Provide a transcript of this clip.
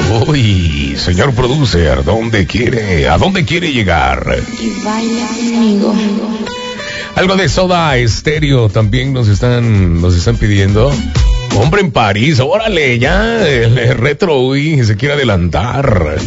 Uy, señor producer, ¿a dónde quiere llegar? Y baila conmigo. Algo de Soda Stereo también nos están pidiendo. Hombre en París, órale, ya el retro, uy, se quiere adelantar.